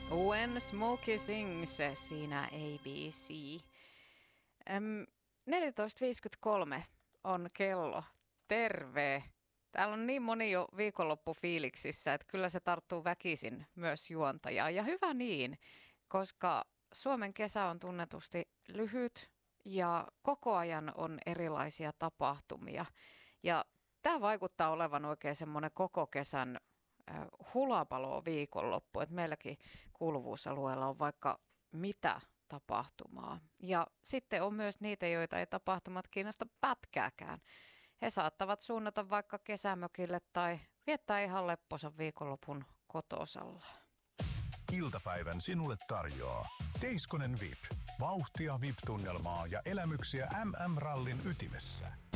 When Smokey Sings, siinä ABC. 14.53 on kello. Terve! Täällä on niin moni jo viikonloppufiiliksissä, että kyllä se tarttuu väkisin myös juontajaa. Ja hyvä niin, koska Suomen kesä on tunnetusti lyhyt ja koko ajan on erilaisia tapahtumia. Ja tämä vaikuttaa olevan oikein semmoinen koko kesän hulapalo viikonloppu, että meilläkin kuuluvuusalueella on vaikka mitä tapahtumaa. Ja sitten on myös niitä, joita ei tapahtumat kiinnosta pätkääkään. He saattavat suunnata vaikka kesämökille tai viettää ihan lepposan viikonlopun kotosalla. Iltapäivän sinulle tarjoaa Teiskonen VIP. Vauhtia VIP-tunnelmaa ja elämyksiä MM-rallin ytimessä.